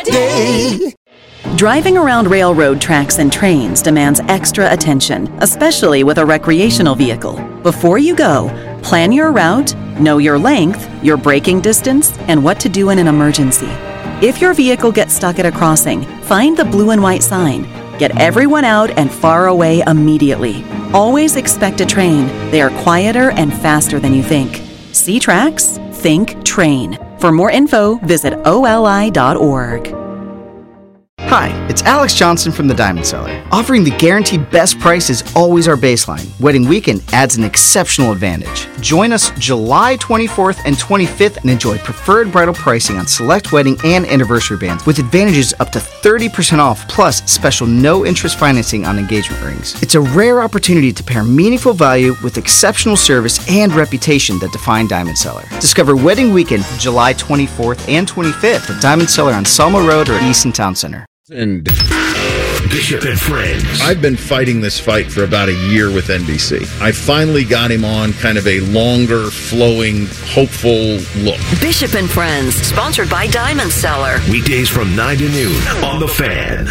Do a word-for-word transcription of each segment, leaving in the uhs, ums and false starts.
day. Driving around railroad tracks and trains demands extra attention, especially with a recreational vehicle. Before you go, plan your route, know your length, your braking distance, and what to do in an emergency. If your vehicle gets stuck at a crossing, find the blue and white sign. Get everyone out and far away immediately. Always expect a train. They are quieter and faster than you think. See tracks? Think train. For more info, visit O L I dot org. Hi, it's Alex Johnson from the Diamond Cellar. Offering the guaranteed best price is always our baseline. Wedding weekend adds an exceptional advantage. Join us July twenty-fourth and twenty-fifth and enjoy preferred bridal pricing on select wedding and anniversary bands with advantages up to thirty percent off plus special no-interest financing on engagement rings. It's a rare opportunity to pair meaningful value with exceptional service and reputation that define Diamond Cellar. Discover Wedding Weekend July twenty-fourth and twenty-fifth at Diamond Cellar on Selma Road or Easton Town Center. And Bishop and Friends. I've been fighting this fight for about a year with N B C. I finally got him on kind of a longer, flowing, hopeful look. Bishop and Friends, sponsored by Diamond Cellar. Weekdays from nine to noon on The Fan.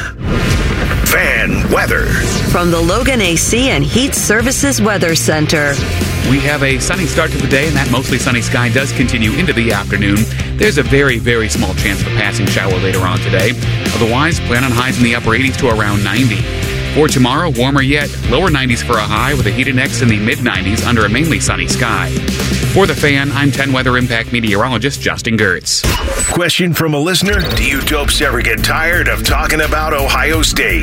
Fan weather. From the Logan A C and Heat Services Weather Center. We have a sunny start to the day, and that mostly sunny sky does continue into the afternoon. There's a very, very small chance of a passing shower later on today. Otherwise, plan on highs in the upper eighties to around ninety. For tomorrow, warmer yet, lower nineties for a high with a heat index in the mid nineties under a mainly sunny sky. For The Fan, I'm ten Weather Impact meteorologist Justin Gertz. Question from a listener: do you dopes ever get tired of talking about Ohio State?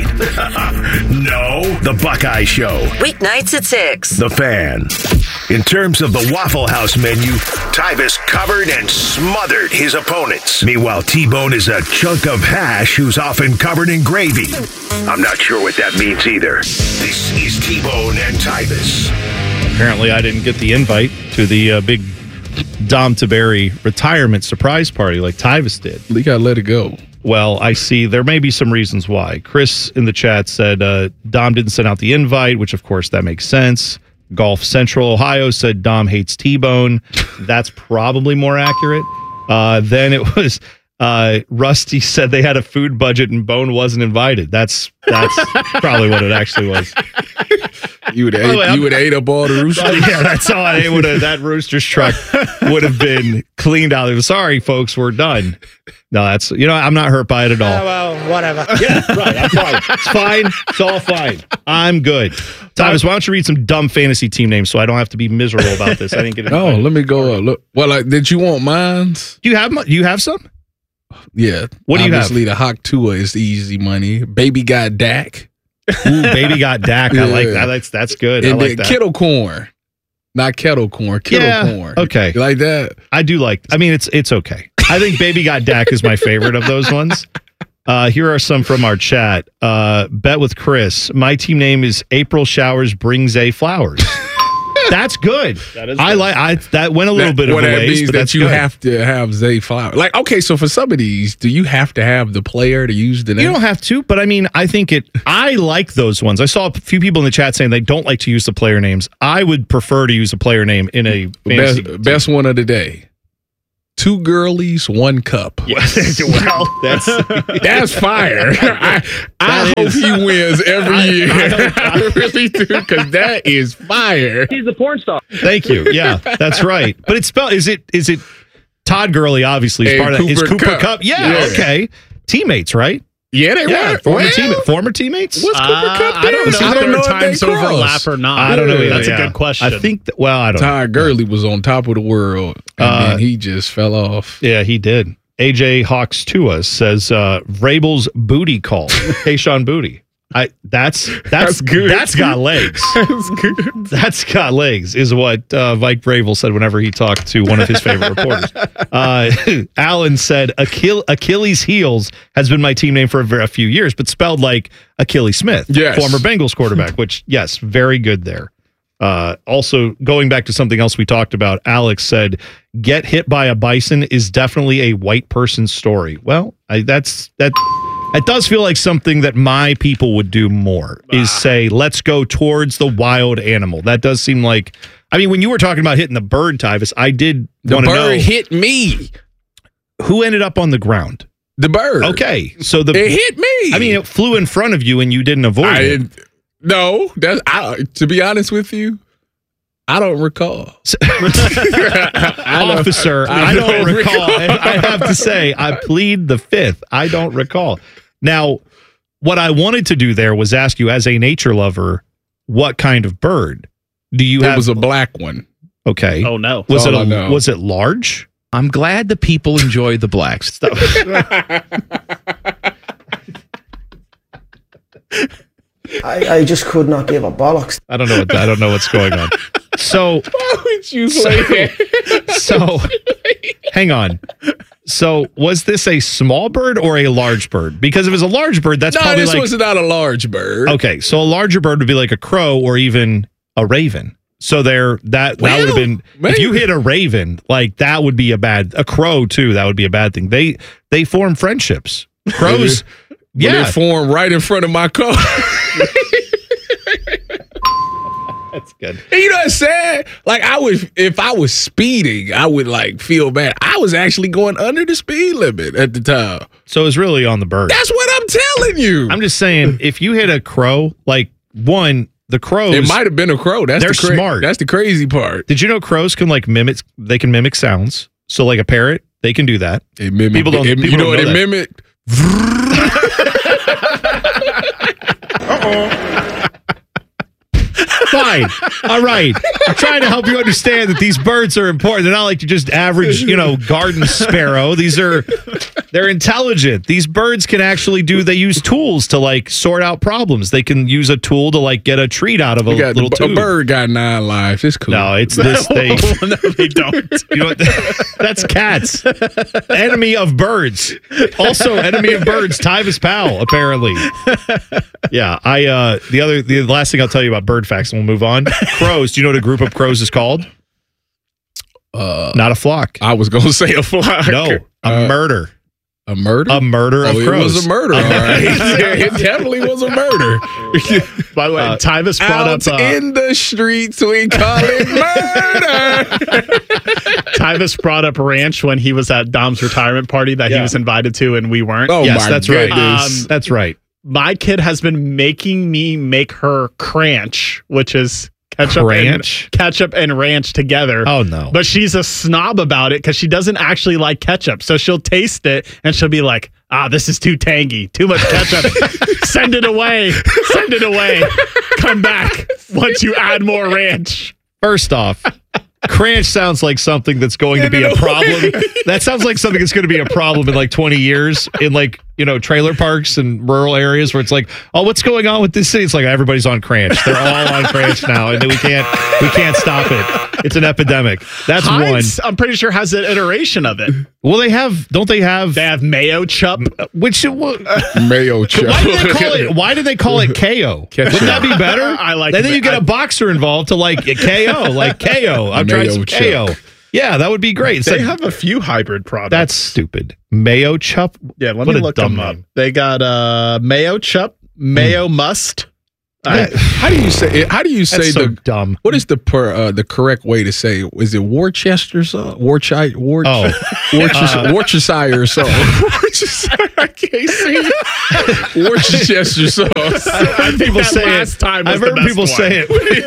No? The Buckeye Show. Weeknights at six. The Fan. In terms of the Waffle House menu, Tyvis covered and smothered his opponents. Meanwhile, T-Bone is a chunk of hash who's often covered in gravy. I'm not sure what that means either. This is T-Bone and Tyvis. Apparently, I didn't get the invite to the uh, big Dom Taberry retirement surprise party like Tyvis did. You gotta let it go. Well, I see there may be some reasons why. Chris in the chat said uh, Dom didn't send out the invite, which of course that makes sense. Golf Central Ohio said Dom hates T-Bone. That's probably more accurate. Uh, then it was uh, Rusty said they had a food budget and Bone wasn't invited. That's that's probably what it actually was. You would have ate, you would ate up all the roosters. Yeah, that's all I ate. Would have, that Roosters truck would have been cleaned out. It was, sorry, folks, we're done. No, that's, you know, I'm not hurt by it at all. Oh, well, whatever. Yeah, right. I'm fine. It's fine. It's all fine. I'm good. Thomas, why don't you read some dumb fantasy team names so I don't have to be miserable about this? I didn't get it. Oh, let me go up. Look, well, like, did you want mines? Do you have? Do you have some? Yeah. What do you Obviously, have? the Hawk Tua is easy money. Baby got Dak. Ooh, baby got Dak. I like that. That's that's good. And I like then that. kettle corn. Not kettle corn, kettle Yeah, corn. okay. You like that? I do like, I mean, it's it's okay. I think Baby Got Dak is my favorite of those ones. Uh, here are some from our chat. Uh, Bet with Chris. My team name is April Showers Brings A Flowers. That's good. That is. I like. I that went a little That- bit of what a that ways, means but that that's you good. have to have Zay Flower. Like, okay, so for some of these, do you have to have the player to use the name? You don't have to, but I mean, I think it. I like those ones. I saw a few people in the chat saying they don't like to use the player names. I would prefer to use a player name in a fantasy best, best one of the day. Two girlies, one cup. Yes. Well, that's that's fire. I, I That hope is- he wins every I- year. I- I really do, because that is fire. He's a porn star. Thank you. Yeah, that's right. But it's spelled. Is it? Is it? Todd Gurley obviously is And part of that. Is Cooper Cooper Kupp. Cup? Yeah, Yeah. Okay. Teammates, right? Yeah, they Yeah, were. former Well, team, former teammates. What's Cooper Uh, Cup I don't doing? know I if don't there know are if they times cross. overlap or not. I don't know either, That's yeah. a good question. I think. That, well, I don't. know. Todd Gurley was on top of the world, and Uh, then he just fell off. Yeah, he did. A J Hawks to us says uh, Vrabel's booty call. Hey, Sean Booty. I that's that's That's good. That's got legs. That's good. That's got legs, is what uh, Mike Vrabel said whenever he talked to one of his favorite reporters. Uh, Alan said Achille, Achilles Heels has been my team name for a, ver- a few years, but spelled like Achilles Smith, Yes. former Bengals quarterback. Which, yes, very good there. Uh, also, going back to something else we talked about, Alex said, "Get hit by a bison is definitely a white person's story." Well, I, that's that. It does feel like something that my people would do more. Is say, "Let's go towards the wild animal." That does seem like. I mean, when you were talking about hitting the bird, Tyvis, I did The want to bird know hit me. who ended up on the ground. The bird. Okay, so the it hit me. I mean, it flew in front of you and you didn't avoid I, it. No, that's I, to be honest with you, I don't recall. I don't- Officer, I, I don't, don't recall. recall. And I have to say, I plead the fifth. I don't recall. Now, what I wanted to do there was ask you, as a nature lover, what kind of bird do you It have? was a black one. Okay. Oh no. Was it all I a, know. was it large? I'm glad the people enjoy the black stuff. I, I just could not give a bollocks. I don't know what I don't know what's going on. So Why would you So- say that? so hang on. So was this a small bird or a large bird? Because if it was a large bird, that's No, probably this like was not a large bird. okay. So a larger bird would be like a crow or even a raven. So there, that that would have Well, been maybe. if you hit a raven, like that would be a bad. A crow too, that would be a bad thing. They they form friendships. Crows, When yeah, They formed right in front of my car. that's good. And you know what's sad? Like I would, if I was speeding, I would like feel bad. I was actually going under the speed limit at the time. So it's really on the bird. That's what I'm telling you. I'm just saying, if you hit a crow, like one, the crows, it might have been a crow. That's they're the cra- smart. That's the crazy part. Did you know crows can like mimic? They can mimic sounds. So like a parrot, they can do that. It mimicked. People don't- it- people you know don't what know it that. mimicked? Fine. All right. I'm trying to help you understand that these birds are important. They're not like your just average, you know, garden sparrow. These are, they're intelligent. These birds can actually do, they use tools to like sort out problems. They can use a tool to like get a treat out of a You got little the, tube. a bird got nine lives. It's cool. No, it's this thing. no, they don't. You know what? That's cats. Enemy of birds. Also, enemy of birds. Tyvis Powell, apparently. Yeah, I. Uh, the other, the last thing I'll tell you about bird facts, and we'll move on. Crows. Do you know what a group of crows is called? Uh, Not a flock. I was gonna say a flock. No, a Uh, murder. A murder? A murder oh, of it crows. was a murder. All right. It definitely was a murder. By the way, Uh, Tyvis brought Out up uh, in the streets, we call it murder. Tyvis brought up ranch when he was at Dom's retirement party that Yeah. he was invited to and we weren't. Oh Yes, my that's right. goodness. Um, That's right. My kid has been making me make her cranch, which is ketchup Cranch? and ketchup and ranch together. Oh no. But she's a snob about it because she doesn't actually like ketchup. So she'll taste it and she'll be like, ah, this is too tangy, too much ketchup. Send it away. Send it away. Come back once you add more ranch. First off, cranch sounds like something that's going to be a problem. That sounds like something that's going to be a problem in like twenty years in like, you know, trailer parks and rural areas where it's like, oh, what's going on with this city? It's like everybody's on cranch. They're all on cranch now, and we can't we can't stop it. It's an epidemic. That's Heinz, one. I'm pretty sure, has an iteration of it. Well, they have, don't they have? They have mayo chup. Which what, Mayo chup. why do they call it? Why do they call it K O? Ketchup. Wouldn't that be better? I like Then it. you get I- a boxer involved to like K O, like K O. I'm trying Mayo some chup. K O. Yeah, that would be great. It's They like- have a few hybrid products. That's stupid. Mayo chup. Yeah, let What me a look dumb them up. name. They got uh, mayo chup, mayo must. How- how do you say it? How do you say That's so the dumb. What is the per, uh, the correct way to say it? Is it Worcester sauce? Worcester, Worcester, Oh. Worcester, Uh, Worcestershire sauce. Worcestershire, I can't say it. Worcestershire sauce. I think People that say last it. time was I've the heard best people one. say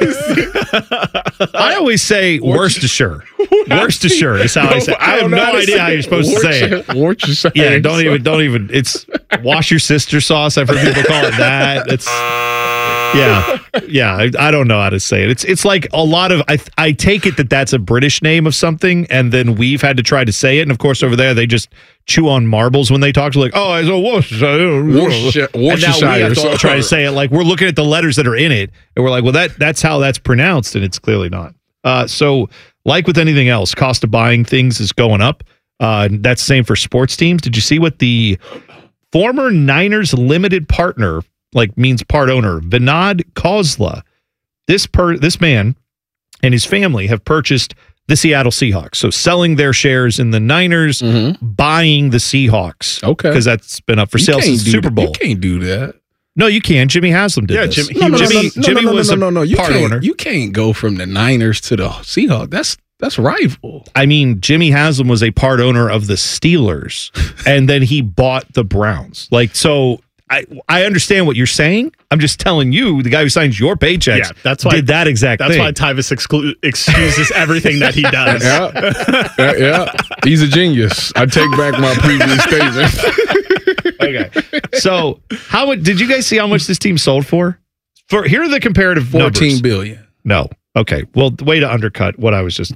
it. I always say Worcestershire. Worcestershire is how I say. I have don't know no how to idea how say you're supposed to say it. Worcester- Worcestershire. Yeah, don't sauce. even, don't even. It's wash your sister sauce. I've heard people call it that. It's yeah, yeah. I, I don't know how to say it. It's it's like a lot of. I I take it that that's a British name of something, and then we've had to try to say it, and of course over there they just chew on marbles when they talk to like, oh, it's a Worcestershire. Worcestershire- And now we Worcestershire have to all sauce. try to say it like we're looking at the letters that are in it, and we're like, well, that that's how that's pronounced, and it's clearly not. Uh, so, like with anything else, cost of buying things is going up. Uh, that's the same for sports teams. Did you see what the former Niners limited partner, like means part owner, Vinod Kozla, this per this man and his family have purchased the Seattle Seahawks. So selling their shares in the Niners, buying the Seahawks. Okay. Because that's been up for You sale can't since the do Super that. Bowl. You can't do that. No, you can. Jimmy Haslam did Yeah, this. Jimmy- No, no, no, Jimmy, no, no, Jimmy no, no, was no, no, no. a You part can't, owner. you can't go from the Niners to the Seahawks. That's That's rifle. I mean, Jimmy Haslam was a part owner of the Steelers, and then he bought the Browns. Like, so I I understand what you're saying. I'm just telling you, the guy who signs your paychecks Yeah, that's why, did that exact that's thing. why Tyvis exclu- excuses everything that he does. Yeah. yeah, yeah. He's a genius. I take back my previous statement. Okay. So, how much did you guys see how much this team sold for? For here are the comparative Fourteen numbers. billion. No. Okay. Well, way to undercut what I was just.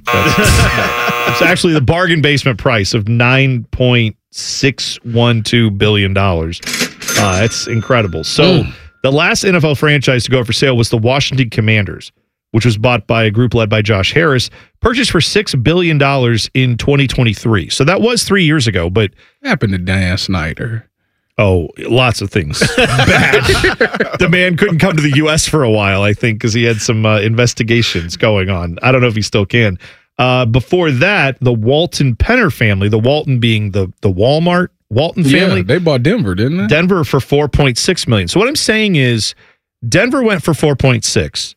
It's actually the bargain basement price of nine point six one two billion dollars. Uh, that's incredible. So, mm. the last N F L franchise to go for sale was the Washington Commanders, which was bought by a group led by Josh Harris, purchased for six billion dollars in twenty twenty-three. So that was three years ago, but what happened to Dan Snyder? Oh, lots of things bad. The man couldn't come to the U S for a while, I think, because he had some uh, investigations going on. I don't know if he still can. Uh, before that, the Walton Penner family, the Walton being the the Walmart Walton family. Yeah, they bought Denver, didn't they? Denver for four point six million dollars. So what I'm saying is Denver went for four point six.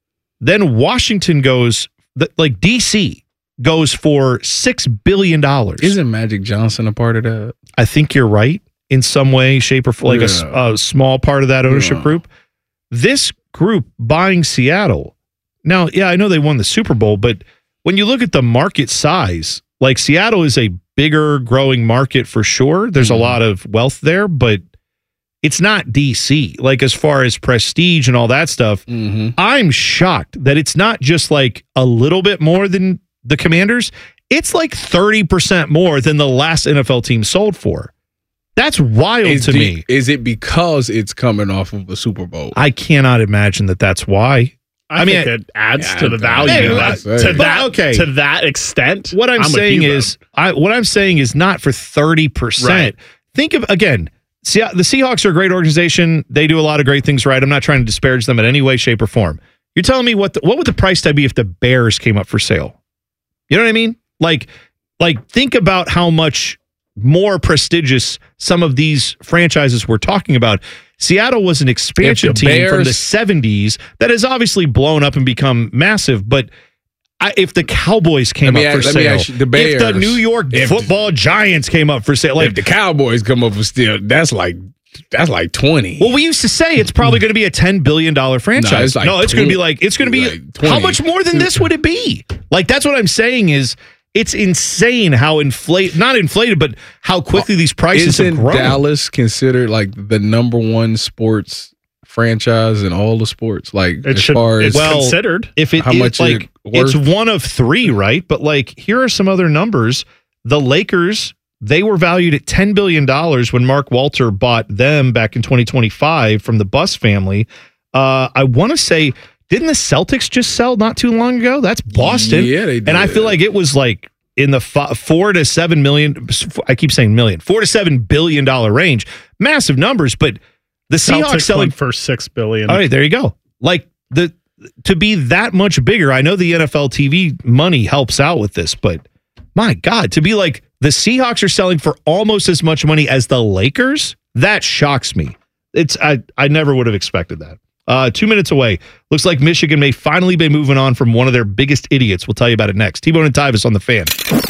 Then Washington goes, like D C goes for six billion dollars. Isn't Magic Johnson a part of that? I think you're right. In some way, shape, or like yeah. a, a small part of that ownership yeah. group. This group buying Seattle. Now, yeah, I know they won the Super Bowl, but when you look at the market size, like Seattle is a bigger growing market for sure. There's mm-hmm. a lot of wealth there, but it's not D C. Like as far as prestige and all that stuff, mm-hmm. I'm shocked that it's not just like a little bit more than the Commanders. It's like thirty percent more than the last N F L team sold for. That's wild is to the, me. Is it because it's coming off of a Super Bowl? I cannot imagine that that's why. I, I mean, think it adds yeah, to the value hey, that, to that okay. to that extent. What I'm, I'm saying is, I, what I'm saying is not for thirty percent. Right. Think of again. See, the Seahawks are a great organization. They do a lot of great things right. I'm not trying to disparage them in any way, shape, or form. You're telling me what the, what would the price tag be if the Bears came up for sale? You know what I mean? Like, like think about how much more prestigious some of these franchises we're talking about. Seattle was an expansion team Bears, from the seventies that has obviously blown up and become massive, but I, if the Cowboys came up ask, for sale, you, the Bears, if the New York football the, Giants came up for sale, like if the Cowboys come up for sale, that's like that's like twenty. Well, we used to say it's probably going to be a ten billion dollars franchise. No, it's, like no, it's going to be like it's going to be like how much more than this would it be? Like that's what I'm saying is. It's insane how inflated, not inflated, but how quickly these prices Isn't have grown. Dallas considered like the number one sports franchise in all the sports? Like it as should, far as it's well, considered. If it how is, much like it worth? It's one of three, right? But like here are some other numbers. The Lakers, they were valued at ten billion dollars when Mark Walter bought them back in twenty twenty-five from the Buss family. Uh, I want to say. Didn't the Celtics just sell not too long ago? That's Boston. Yeah, they did. And I feel like it was like in the f- four to seven million. I keep saying million, four to seven billion dollar range. Massive numbers, but the Seahawks Celtics selling for six billion. All right, there you go. Like the to be that much bigger. I know the N F L T V money helps out with this, but my God, to be like the Seahawks are selling for almost as much money as the Lakers. That shocks me. It's I I never would have expected that. Uh, two minutes away. Looks like Michigan may finally be moving on from one of their biggest idiots. We'll tell you about it next. T-Bone and Tyvis on the Fan.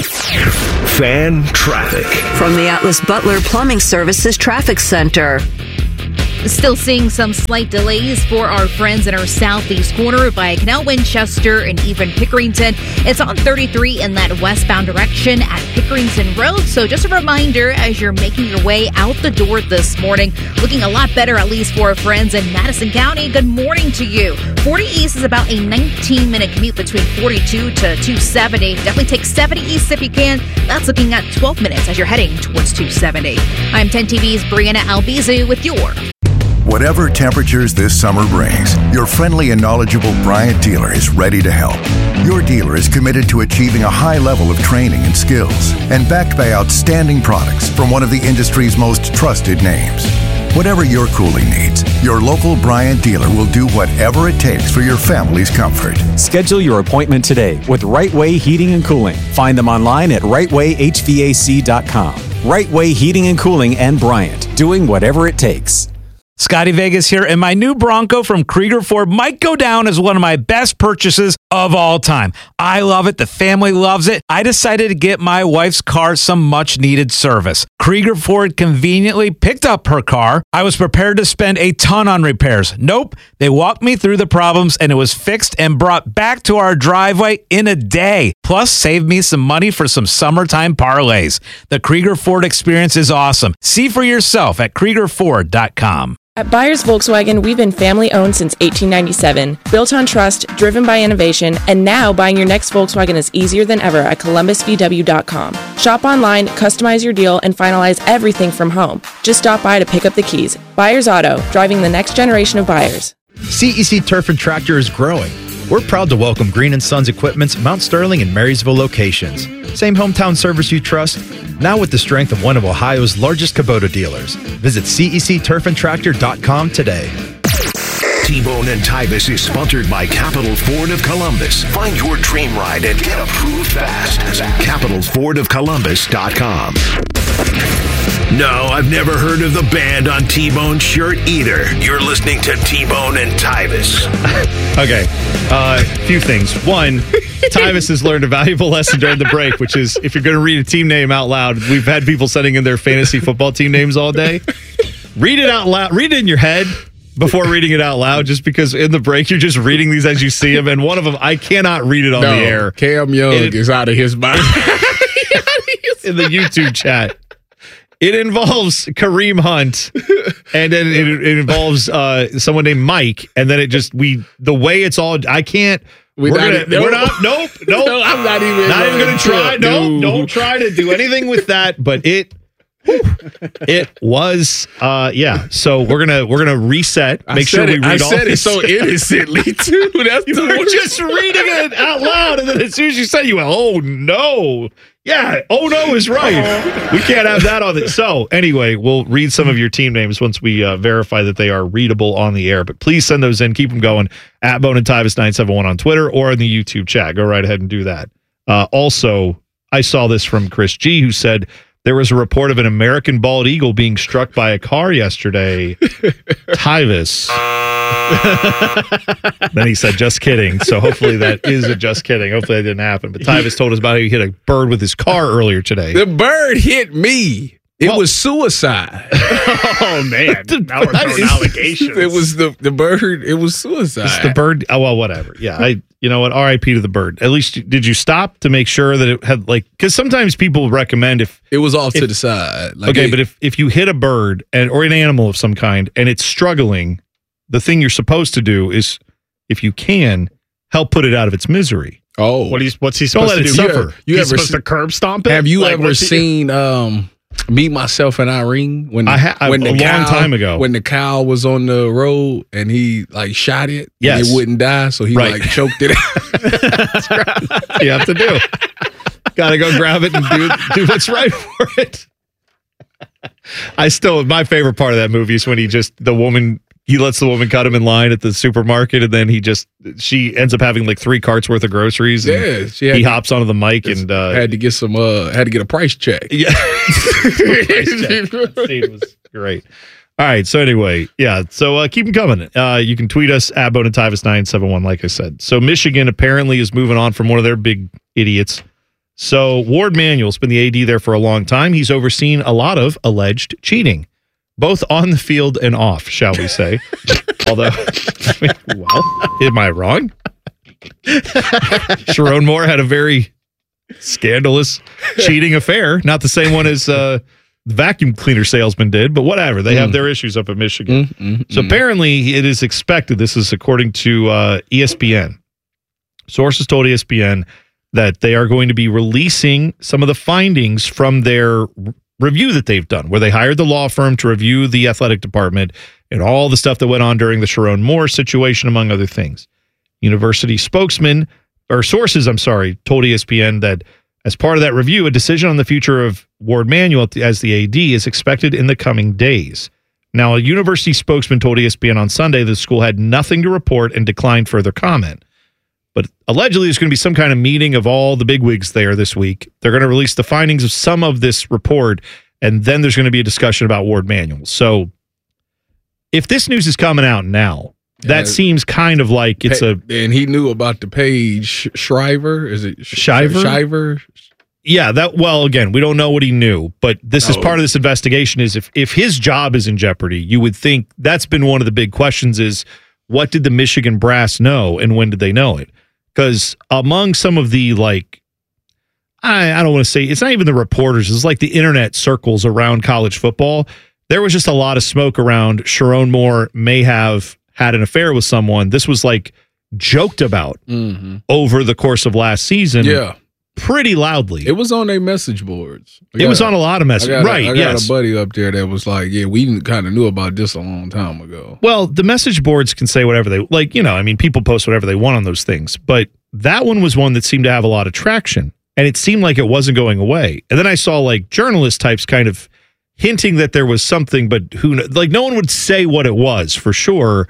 Fan traffic. From the Atlas Butler Plumbing Services Traffic Center. Still seeing some slight delays for our friends in our southeast corner by Canal Winchester and even Pickerington. It's on thirty-three in that westbound direction at Pickerington Road. So just a reminder as you're making your way out the door this morning, looking a lot better, at least for our friends in Madison County. Good morning to you. forty East is about a nineteen minute commute between forty-two to two seventy. Definitely take seventy East if you can. That's looking at twelve minutes as you're heading towards two seventy. I'm ten T V's Brianna Albizu with your Whatever temperatures this summer brings, your friendly and knowledgeable Bryant dealer is ready to help. Your dealer is committed to achieving a high level of training and skills and backed by outstanding products from one of the industry's most trusted names. Whatever your cooling needs, your local Bryant dealer will do whatever it takes for your family's comfort. Schedule your appointment today with Right Way Heating and Cooling. Find them online at right way h v a c dot com. Right Way Heating and Cooling and Bryant, doing whatever it takes. Scotty Vegas here, and my new Bronco from Krieger Ford might go down as one of my best purchases of all time. I love it. The family loves it. I decided to get my wife's car some much needed service. Krieger Ford conveniently picked up her car. I was prepared to spend a ton on repairs. Nope. They walked me through the problems and it was fixed and brought back to our driveway in a day. Plus, saved me some money for some summertime parlays. The Krieger Ford experience is awesome. See for yourself at Krieger Ford dot com. At Byers Volkswagen, we've been family-owned since eighteen ninety-seven, built on trust, driven by innovation, and now buying your next Volkswagen is easier than ever at Columbus V W dot com. Shop online, customize your deal, and finalize everything from home. Just stop by to pick up the keys. Byers Auto, driving the next generation of buyers. C E C Turf and Tractor is growing. We're proud to welcome Green and Sons Equipment's Mount Sterling and Marysville locations. Same hometown service you trust, now with the strength of one of Ohio's largest Kubota dealers. Visit C E C turf and tractor dot com today. T-Bone and Tyvis is sponsored by Capital Ford of Columbus. Find your dream ride and get approved fast at capital ford of columbus dot com. No, I've never heard of the band on T-Bone's shirt either. You're listening to T-Bone and Tyvis. Okay, a uh, few things. One, Tyvis has learned a valuable lesson during the break, which is if you're going to read a team name out loud, we've had people sending in their fantasy football team names all day. Read it out loud. Read it in your head before reading it out loud, just because in the break you're just reading these as you see them, and one of them, I cannot read it on no, the air. Cam Young it, is out of his mind. In the YouTube chat. It involves Kareem Hunt, and then it, it involves uh, someone named Mike, and then it just we the way it's all I can't. We're, we're, not, gonna, no, we're not. Nope. Nope. No, I'm not even. Not even gonna try. No, dude. don't try to do anything with that. But it, whew, it was. Uh, yeah. So we're gonna we're gonna reset. Make sure we it, read I all. I said this. it so innocently too. That's you the were worst. just reading it out loud, and then as soon as you said, you went, "Oh no." Yeah, oh no is right. We can't have that on it. So anyway, we'll read some of your team names once we uh, verify that they are readable on the air. But please send those in. Keep them going at Bone and Tyvis nine seven one on Twitter or in the YouTube chat. Go right ahead and do that. Uh, also, I saw this from Chris G, who said there was a report of an American bald eagle being struck by a car yesterday. Tyvis. Then he said, just kidding. So hopefully that is a just kidding. Hopefully that didn't happen. But Tyvis told us about how he hit a bird with his car earlier today. The bird hit me. It well, was suicide. Oh, man. Now we're throwing allegations. It was the, the bird. It was suicide. It's the bird. Oh, well, whatever. Yeah. I. You know what? R I P to the bird. At least, did you stop to make sure that it had, like, because sometimes people recommend if it was off if, to the side. Like okay, it, but if, if you hit a bird and or an animal of some kind and it's struggling, the thing you're supposed to do is, if you can, help put it out of its misery. Oh, what is what's he Don't supposed let to it do? suffer. You, you He's ever supposed se- to curb stomp it? Have you like, ever seen um, Meet Myself and Irene? When I ha- when a the long cow, time ago, when the cow was on the road and he like shot it, yes, and it wouldn't die, so he right. like choked it. That's right. You have to do. Got to go grab it and do do what's right for it. I still, my favorite part of that movie is when he just the woman. He lets the woman cut him in line at the supermarket, and then he just she ends up having like three carts worth of groceries. And yeah, she had he to, hops onto the mic and uh, had to get some. Uh, had to get a price check. Yeah, price check. That scene was great. All right, so anyway, yeah, so uh, keep them coming. Uh, you can tweet us at Bone and Tyvis nine seven one, like I said. So Michigan apparently is moving on from one of their big idiots. So Ward Manuel's been the A D there for a long time. He's overseen a lot of alleged cheating, both on the field and off, shall we say. Although, well, am I wrong? Sharon Moore had a very scandalous cheating affair. Not the same one as uh, the vacuum cleaner salesman did, but whatever. They mm. have their issues up in Michigan. Mm, mm, so mm. apparently it is expected, this is according to uh, E S P N. Sources told E S P N that they are going to be releasing some of the findings from their review that they've done, where they hired the law firm to review the athletic department and all the stuff that went on during the Sharon Moore situation, among other things. University spokesman, or sources, I'm sorry, told E S P N that as part of that review, a decision on the future of Ward Manuel as the A D is expected in the coming days. Now, a university spokesman told E S P N on Sunday the school had nothing to report and declined further comment. But allegedly, there's going to be some kind of meeting of all the bigwigs there this week. They're going to release the findings of some of this report, and then there's going to be a discussion about Ward Manuel. So if this news is coming out now, that And- seems kind of like it's a and he knew about the Paige Shriver. Is it Sh- Shiver? Shiver? yeah. That well, again, we don't know what he knew, but this is No. part of this investigation. Is if if his job is in jeopardy, you would think that's been one of the big questions. Is what did the Michigan brass know, and when did they know it? Because among some of the like. I, I don't want to say it's not even the reporters. It's like the internet circles around college football. There was just a lot of smoke around Sharon Moore may have had an affair with someone. This was like joked about Mm-hmm. over the course of last season. Yeah. Pretty loudly. It was on their message boards. I It was got- on a lot of messages. I got a- Right, I got yes. a buddy up there that was like, yeah, we kind of knew about this a long time ago. Well, the message boards can say whatever they like, you know, I mean, people post whatever they want on those things. But that one was one that seemed to have a lot of traction. And it seemed like it wasn't going away. And then I saw like journalist types kind of hinting that there was something, but who kn- like no one would say what it was for sure.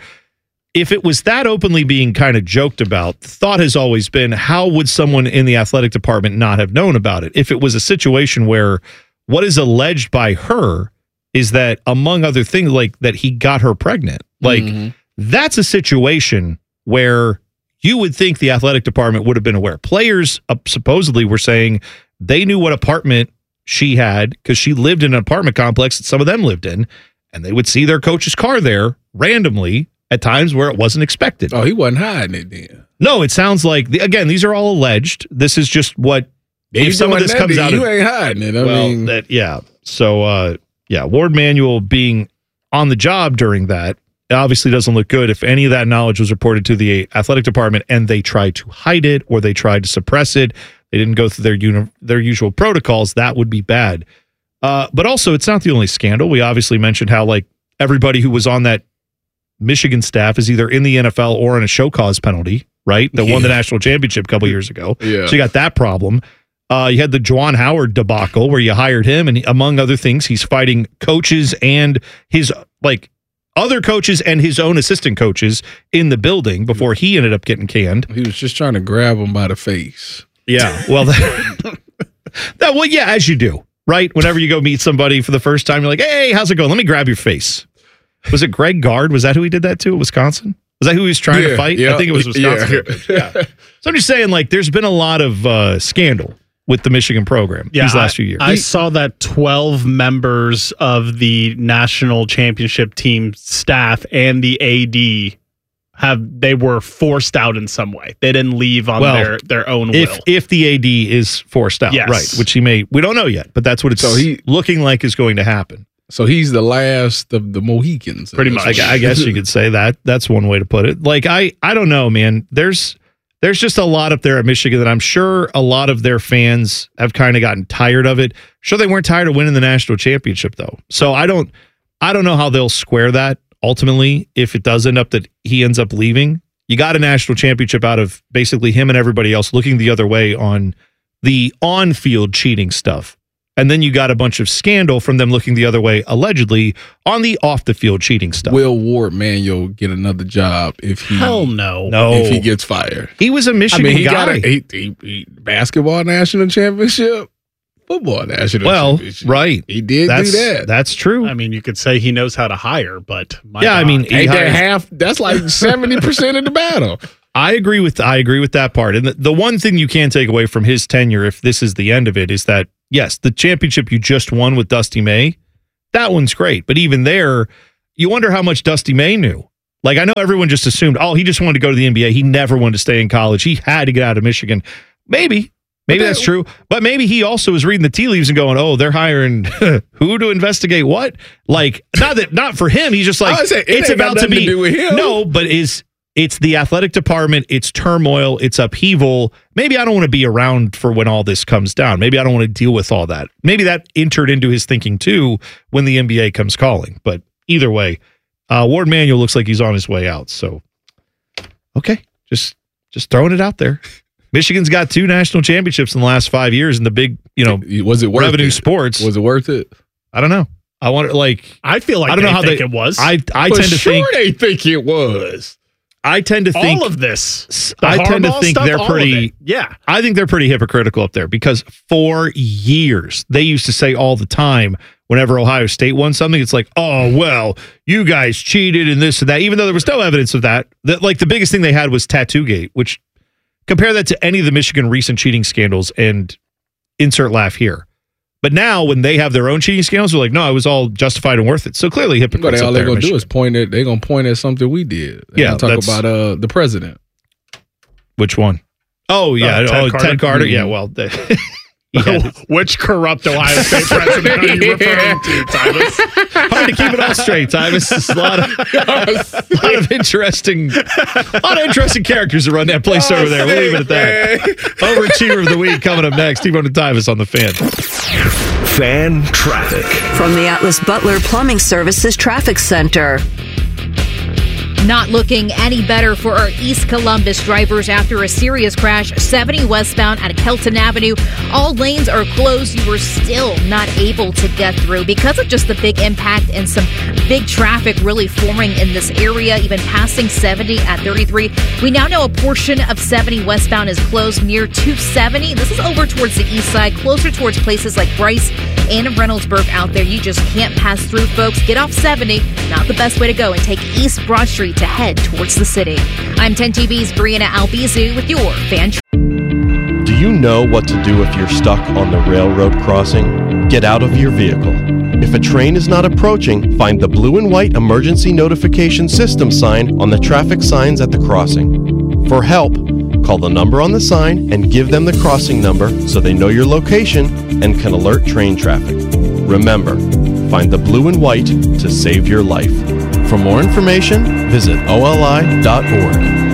If it was that openly being kind of joked about, the thought has always been, how would someone in the athletic department not have known about it? If it was a situation where what is alleged by her is that, among other things, like that he got her pregnant. Like Mm-hmm. that's a situation where you would think the athletic department would have been aware. Players uh, supposedly were saying they knew what apartment she had because she lived in an apartment complex that some of them lived in, and they would see their coach's car there randomly at times where it wasn't expected. Oh, he wasn't hiding it then. No, it sounds like, again, these are all alleged. This is just what, You if some of doing this that, comes then out you of, ain't hiding it. I well, mean, that, yeah. So, uh, yeah, Ward Manuel being on the job during that, it obviously doesn't look good. If any of that knowledge was reported to the athletic department and they tried to hide it or they tried to suppress it, they didn't go through their uni- their usual protocols, that would be bad. Uh, but also, it's not the only scandal. We obviously mentioned how like everybody who was on that Michigan staff is either in the N F L or on a show cause penalty, right? That won the Yeah. national championship a couple years ago. Yeah. So you got that problem. Uh, you had the Juwan Howard debacle where you hired him, and among other things, he's fighting coaches and his like other coaches and his own assistant coaches in the building before he ended up getting canned. he was just trying to grab him by the face. Yeah. Well, that, that well, yeah, as you do, right? Whenever you go meet somebody for the first time, you're like, "Hey, how's it going? Let me grab your face." Was it Greg Gard? Was that who he did that to? Wisconsin? Was that who he was trying Yeah, to fight? yeah, I think it was Wisconsin. yeah. Yeah. So I'm just saying, like, there's been a lot of uh, scandal with the Michigan program these last I, few years. I saw that twelve members of the national championship team staff and the A D have they were forced out in some way. They didn't leave on Well, their, their own if will. if the A D is forced out, Yes. right? Which he may, we don't know yet, but that's what it's So he- looking like is going to happen. So he's the last of the Mohicans. Pretty much, I, I guess you could say that. That's one way to put it. Like I, I don't know, man. There's there's just a lot up there at Michigan that I'm sure a lot of their fans have kind of gotten tired of it. Sure, they weren't tired of winning the national championship though. So I don't, I don't know how they'll square that ultimately if it does end up that he ends up leaving. You got a national championship out of basically him and everybody else looking the other way on the on-field cheating stuff. And then you got a bunch of scandal from them looking the other way, allegedly, on the off-the-field cheating stuff. Will Ward Manuel get another job if he Hell no. No. if he gets fired? He was a Michigan I mean, he guy. got a he, he, he, basketball national championship, football national well, championship. right. He did that's, do that. That's true. I mean, you could say he knows how to hire, but my yeah, I God. mean, he Ain't that hires- half? That's like seventy percent of the battle. I agree with I agree with that part. And the, the one thing you can take away from his tenure, if this is the end of it, is that yes, the championship you just won with Dusty May, that one's great. But even there, you wonder how much Dusty May knew. Like I know everyone just assumed, oh, he just wanted to go to the N B A. He never wanted to stay in college. He had to get out of Michigan. Maybe. Maybe But that's that- true. But maybe he also was reading the tea leaves and going, oh, they're hiring who to investigate what? Like, not that not for him. He's just I like, would say, it it's ain't got about to nothing to be. do with him. No, but is it's the athletic department, it's turmoil, it's upheaval. Maybe I don't want to be around for when all this comes down. Maybe I don't want to deal with all that. Maybe that entered into his thinking too when the N B A comes calling. But either way, uh, Ward Manuel looks like he's on his way out. So, okay, just just throwing it out there. Michigan's got two national championships in the last five years in the big, you know, was it worth revenue it? sports. Was it worth it? I don't know. I want to like. I feel like I don't they know how think they, it was. I I For tend to sure think they think it was. I tend to think all of this. The I tend to Harbaugh think stuff, they're all of pretty. it. Yeah. I think they're pretty hypocritical up there because for years they used to say all the time whenever Ohio State won something, it's like, oh, well, you guys cheated and this and that, even though there was no evidence of that. That like the biggest thing they had was Tattoo-gate, which compare that to any of the Michigan recent cheating scandals and insert laugh here. But now when they have their own cheating scandals, they're like, no, it was all justified and worth it. So clearly hypocrites. But all they're going to do is point at, they're going to point at something we did. They're Yeah, talk that's- about uh, the president. Which one? Oh, yeah. Uh, Ted oh, Carter? Ted Carter. Yeah, Mhm. well, the, yeah, Which corrupt Ohio State president are you referring to, Titus? hard to keep it all straight, Tyvus. There's a lot of, a lot of interesting, a lot of interesting characters that run that place over there. We'll leave it at that. Overachiever of the week coming up next. T-Bone and Tyvus on the Fan. Fan traffic. From the Atlas Butler Plumbing Services Traffic Center. Not looking any better for our East Columbus drivers after a serious crash, seventy westbound at Kelton Avenue. All lanes are closed. You were still not able to get through because of just the big impact and some big traffic really forming in this area, even passing seventy at thirty-three. We now know a portion of seventy westbound is closed near two seventy. This is over towards the east side, closer towards places like Bryce and Reynoldsburg out there. You just can't pass through, folks. Get off seventy. Not the best way to go, and take East Broad Street to head towards the city. I'm ten T V's Brianna Albizu with your Fan. Do you know what to do if you're stuck on the railroad crossing? Get out of your vehicle. If a train is not approaching, find the blue and white emergency notification system sign on the traffic signs at the crossing. For help, call the number on the sign and give them the crossing number so they know your location and can alert train traffic. Remember, find the blue and white to save your life. For more information, visit O L I dot org.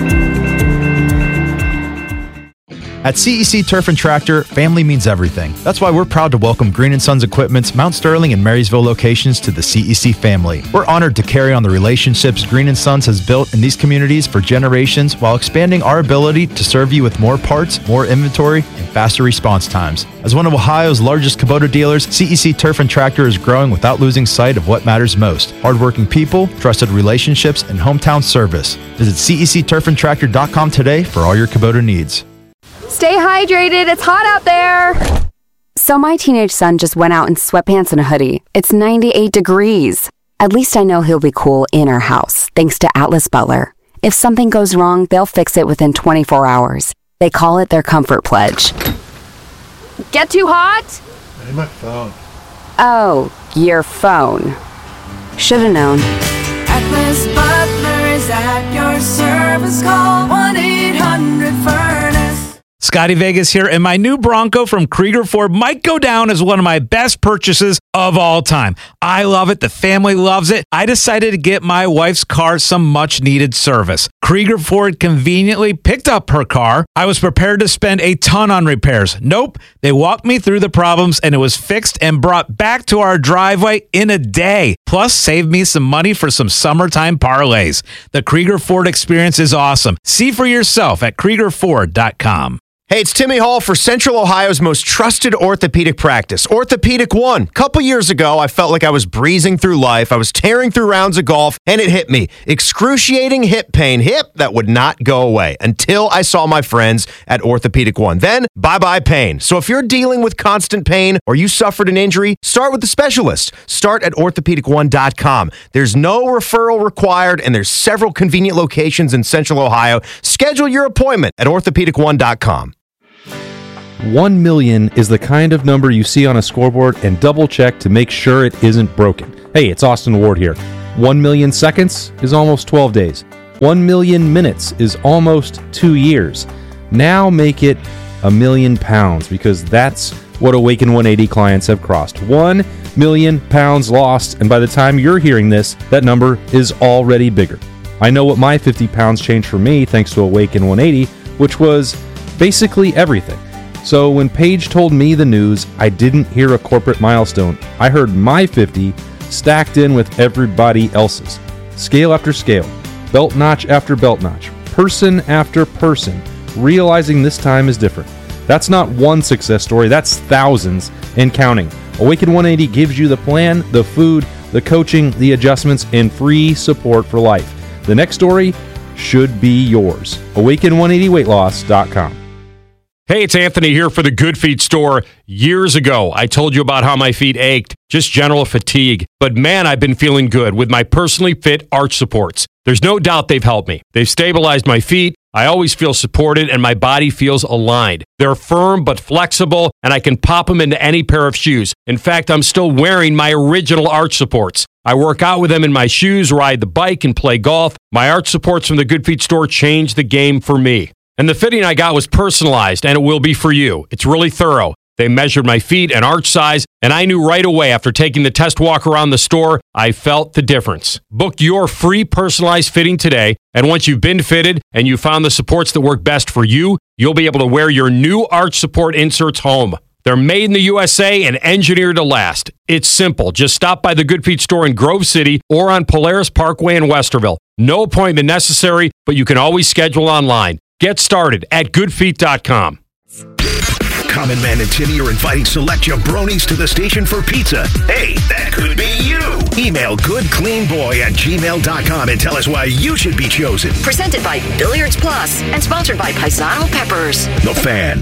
At C E C Turf and Tractor, family means everything. That's why we're proud to welcome Green and Sons Equipment's Mount Sterling and Marysville locations to the C E C family. We're honored to carry on the relationships Green and Sons has built in these communities for generations while expanding our ability to serve you with more parts, more inventory, and faster response times. As one of Ohio's largest Kubota dealers, C E C Turf and Tractor is growing without losing sight of what matters most: hardworking people, trusted relationships, and hometown service. Visit C E C turf and tractor dot com today for all your Kubota needs. Stay hydrated. It's hot out there. So my teenage son just went out in sweatpants and a hoodie. It's ninety-eight degrees. At least I know he'll be cool in our house, thanks to Atlas Butler. If something goes wrong, they'll fix it within twenty-four hours. They call it their Comfort Pledge. Get too hot? Hey, my phone. Oh, your phone. Should've known. Atlas Butler is at your service. Call one eight hundred furnace. Scotty Vegas here, and my new Bronco from Krieger Ford might go down as one of my best purchases of all time. I love it. The family loves it. I decided to get my wife's car some much needed service. Krieger Ford conveniently picked up her car. I was prepared to spend a ton on repairs. Nope. They walked me through the problems and it was fixed and brought back to our driveway in a day. Plus, saved me some money for some summertime parlays. The Krieger Ford experience is awesome. See for yourself at Krieger Ford dot com. Hey, it's Timmy Hall for Central Ohio's most trusted orthopedic practice, Orthopedic One. A couple years ago, I felt like I was breezing through life. I was tearing through rounds of golf, and it hit me. Excruciating hip pain. Hip that would not go away until I saw my friends at Orthopedic One. Then, bye-bye pain. So if you're dealing with constant pain or you suffered an injury, start with the specialist. Start at orthopedic one dot com. There's no referral required, and there's several convenient locations in Central Ohio. Schedule your appointment at orthopedic one dot com. One million is the kind of number you see on a scoreboard and double check to make sure it isn't broken. Hey, it's Austin Ward here. One million seconds is almost twelve days. One million minutes is almost two years. Now make it a million pounds, because that's what Awaken one eighty clients have crossed. One million pounds lost, and by the time you're hearing this, that number is already bigger. I know what my fifty pounds changed for me thanks to Awaken one eighty, which was basically everything. So when Paige told me the news, I didn't hear a corporate milestone. I heard my fifty stacked in with everybody else's. Scale after scale, belt notch after belt notch, person after person, realizing this time is different. That's not one success story, that's thousands and counting. Awaken one eighty gives you the plan, the food, the coaching, the adjustments, and free support for life. The next story should be yours. awaken one eighty weight loss dot com. Hey, it's Anthony here for the Good Feet store. Years ago, I told you about how my feet ached, just general fatigue. But man, I've been feeling good with my personally fit arch supports. There's no doubt they've helped me. They've stabilized my feet. I always feel supported and my body feels aligned. They're firm but flexible, and I can pop them into any pair of shoes. In fact, I'm still wearing my original arch supports. I work out with them in my shoes, ride the bike, and play golf. My arch supports from the Good Feet store changed the game for me. And the fitting I got was personalized, and it will be for you. It's really thorough. They measured my feet and arch size, and I knew right away after taking the test walk around the store, I felt the difference. Book your free personalized fitting today, and once you've been fitted and you found the supports that work best for you, you'll be able to wear your new arch support inserts home. They're made in the U S A and engineered to last. It's simple. Just stop by the Good Feet store in Grove City or on Polaris Parkway in Westerville. No appointment necessary, but you can always schedule online. Get started at good feet dot com. Common Man and Timmy are inviting select jabronis to the station for pizza. Hey, that could be you. Email goodcleanboy at gmail dot com and tell us why you should be chosen. Presented by Billiards Plus and sponsored by Paisano Peppers. The Fan.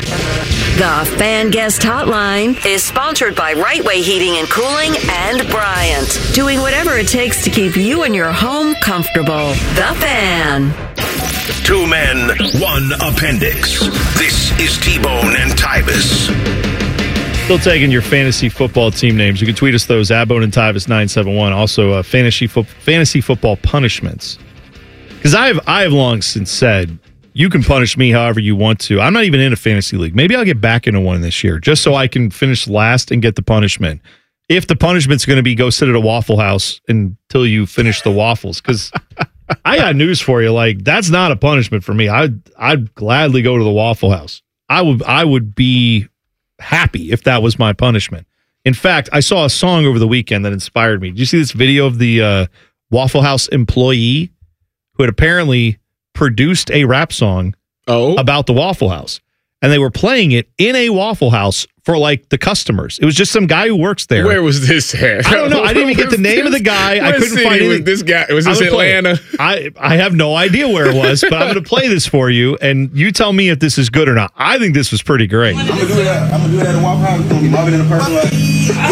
The Fan Guest Hotline is sponsored by Right Way Heating and Cooling and Bryant, doing whatever it takes to keep you and your home comfortable. The Fan. Two men, one appendix. This is T-Bone and Tybus. Still taking your fantasy football team names. You can tweet us those, Abone and Tybus nine seven one. Also, uh, fantasy, fo- fantasy football punishments. Because I have, I have long since said, you can punish me however you want to. I'm not even in a fantasy league. Maybe I'll get back into one this year just so I can finish last and get the punishment. If the punishment's going to be go sit at a Waffle House until you finish the waffles. Because I got news for you. Like, that's not a punishment for me. I'd, I'd gladly go to the Waffle House. I would, I would be happy if that was my punishment. In fact, I saw a song over the weekend that inspired me. Did you see this video of the uh, Waffle House employee who had apparently produced a rap song oh. about the Waffle House? And they were playing it in a Waffle House for like the customers. It was just some guy who works there. Where was this at? I don't know. I didn't even get the name of the guy. I couldn't find it. This guy was this Atlanta? I I have no idea where it was, but I'm going to play this for you, and you tell me if this is good or not. I think this was pretty great. I'm gonna do that. I'm gonna do that at Waffle House. We're gonna be mobbing in the parking lot.